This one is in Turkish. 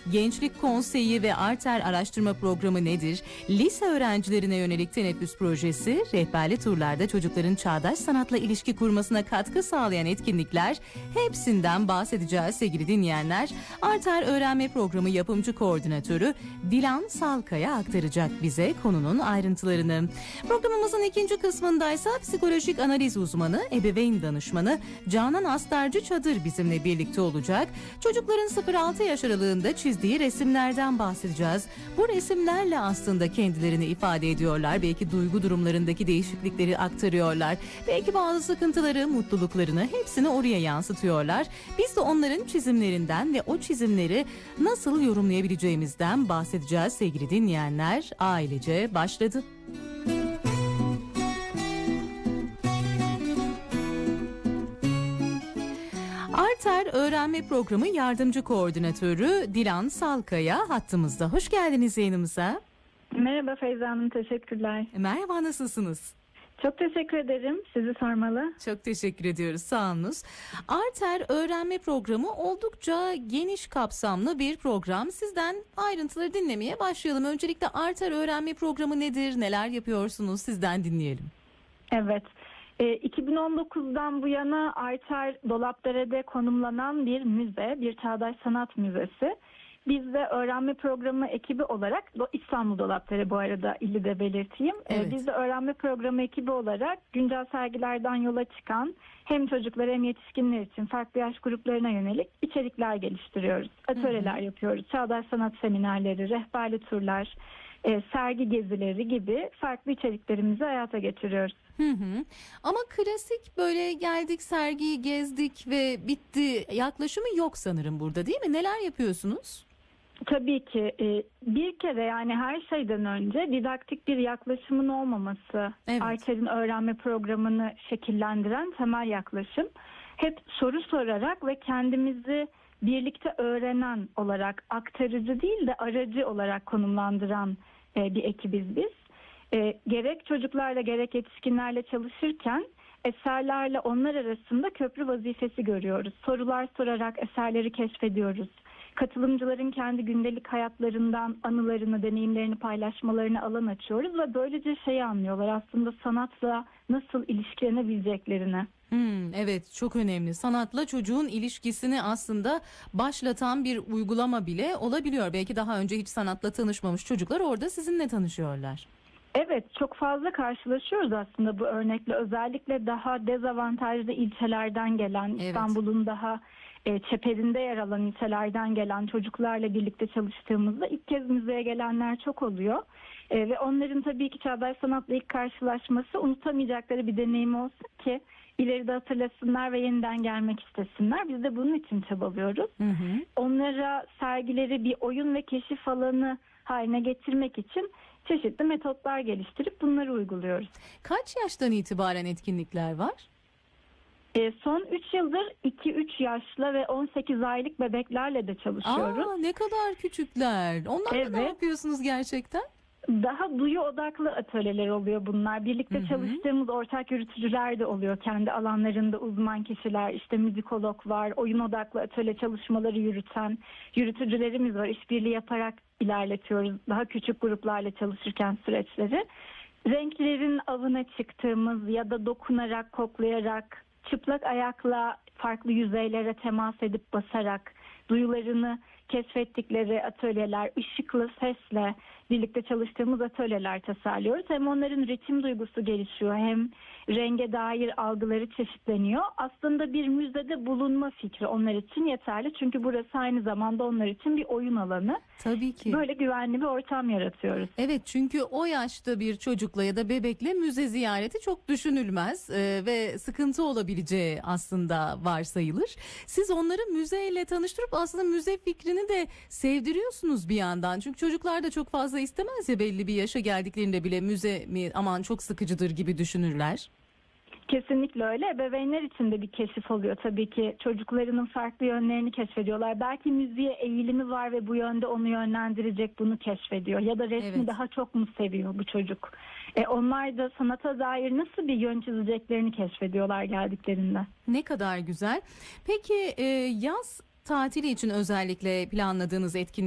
Gençlik Konseyi ve Arter Araştırma Programı nedir? Lise öğrencilerine yönelik teneffüs projesi, rehberli turlarda çocukların çağdaş sanatla ilişki kurmasına katkı sağlayan etkinlikler, hepsinden bahsedeceğiz sevgili dinleyenler. Arter Öğrenme Programı yapımcı koordinatörü Dilan Salkaya aktaracak bize konunun ayrıntılarını. Programımızın ikinci kısmındaysa psikolojik analiz uzmanı, ebeveyn danışmanı Canan Astarcı Çadır bizimle birlikte olacak. Çocukların 0-6 yaş aralığında çizdiği resimlerden bahsedeceğiz. Bu resimlerle aslında kendilerini ifade ediyorlar. Belki duygu durumlarındaki değişiklikleri aktarıyorlar. Belki bazı sıkıntıları, mutluluklarını hepsini oraya yansıtıyorlar. Biz de onların çizimlerinden ve o çizimleri nasıl yorumlayabileceğimizden bahsedeceğiz sevgili dinleyenler. Ailece başladı. Arter Öğrenme Programı Yardımcı Koordinatörü Dilan Salkaya hattımızda. Hoş geldiniz yayınımıza. Merhaba Feyza Hanım, teşekkürler. Merhaba, nasılsınız? Çok teşekkür ederim. Sizi sormalı. Çok teşekkür ediyoruz. Sağolunuz. Arter Öğrenme Programı oldukça geniş kapsamlı bir program. Sizden ayrıntıları dinlemeye başlayalım. Öncelikle Arter Öğrenme Programı nedir? Neler yapıyorsunuz? Sizden dinleyelim. Evet. 2019'dan bu yana Arter Dolapdere'de konumlanan bir müze, bir çağdaş sanat müzesi. Biz de öğrenme programı ekibi olarak, İstanbul Dolapdere bu arada ili de belirteyim. Evet. Biz de öğrenme programı ekibi olarak güncel sergilerden yola çıkan hem çocuklar hem yetişkinler için farklı yaş gruplarına yönelik içerikler geliştiriyoruz. Atölyeler yapıyoruz. Çağdaş sanat seminerleri, rehberli turlar, sergi gezileri gibi farklı içeriklerimizi hayata geçiriyoruz. Ama klasik böyle geldik, sergiyi gezdik ve bitti yaklaşımı yok sanırım burada, değil mi? Neler yapıyorsunuz? Tabii ki bir kere, yani her şeyden önce didaktik bir yaklaşımın olmaması, Evet. Arter'in öğrenme programını şekillendiren temel yaklaşım. Hep soru sorarak ve kendimizi birlikte öğrenen olarak, aktarıcı değil de aracı olarak konumlandıran bir ekibiz biz. Gerek çocuklarla gerek yetişkinlerle çalışırken eserlerle onlar arasında köprü vazifesi görüyoruz. Sorular sorarak eserleri keşfediyoruz. Katılımcıların kendi gündelik hayatlarından anılarını, deneyimlerini paylaşmalarını alan açıyoruz ve böylece şeyi anlıyorlar, aslında sanatla nasıl ilişkilenebileceklerini. Evet, çok önemli. Sanatla çocuğun ilişkisini aslında başlatan bir uygulama bile olabiliyor. Belki daha önce hiç sanatla tanışmamış çocuklar orada sizinle tanışıyorlar. Evet, çok fazla karşılaşıyoruz aslında bu örnekle. Özellikle daha dezavantajlı ilçelerden gelen, Evet. İstanbul'un daha çeperinde yer alan ilçelerden gelen çocuklarla birlikte çalıştığımızda ilk kez müzeye gelenler çok oluyor. Ve onların tabii ki çağdaş sanatla ilk karşılaşması unutamayacakları bir deneyim olsun ki ileride hatırlasınlar ve yeniden gelmek istesinler. Biz de bunun için çabalıyoruz. Onlara sergileri bir oyun ve keşif alanı haline getirmek için çeşitli metotlar geliştirip bunları uyguluyoruz. Kaç yaştan itibaren etkinlikler var? Son 3 yıldır 2-3 yaşlı ve 18 aylık bebeklerle de çalışıyoruz. Ne kadar küçükler. Onlarla ne yapıyorsunuz gerçekten? Daha duyu odaklı atölyeler oluyor bunlar. Birlikte çalıştığımız ortak yürütücüler de oluyor. Kendi alanlarında uzman kişiler, işte müzikolog var, oyun odaklı atölye çalışmaları yürüten yürütücülerimiz var. İşbirliği yaparak ilerletiyoruz daha küçük gruplarla çalışırken süreçleri. Renklerin avına çıktığımız ya da dokunarak, koklayarak, çıplak ayakla farklı yüzeylere temas edip basarak duyularını keşfettikleri atölyeler, ışıklı, sesle birlikte çalıştığımız atölyeler tasarlıyoruz. Hem onların ritim duygusu gelişiyor, hem renge dair algıları çeşitleniyor. Aslında bir müzede bulunma fikri onlar için yeterli. Çünkü burası aynı zamanda onlar için bir oyun alanı. Tabii ki. Böyle güvenli bir ortam yaratıyoruz. Evet, çünkü o yaşta bir çocukla ya da bebekle müze ziyareti çok düşünülmez ve sıkıntı olabileceği aslında varsayılır. Siz onları müzeyle tanıştırıp aslında müze fikrini de sevdiriyorsunuz bir yandan. Çünkü çocuklar da çok fazla istemez ya, belli bir yaşa geldiklerinde bile müze mi aman çok sıkıcıdır gibi düşünürler. Kesinlikle öyle. Ebeveynler için de bir keşif oluyor tabii ki. Çocuklarının farklı yönlerini keşfediyorlar. Belki müziğe eğilimi var ve bu yönde onu yönlendirecek, bunu keşfediyor. Ya da resmi daha çok mu seviyor bu çocuk? Onlar da sanata dair nasıl bir yön çizeceklerini keşfediyorlar geldiklerinde. Ne kadar güzel. Peki yaz tatili için özellikle planladığınız etkinlik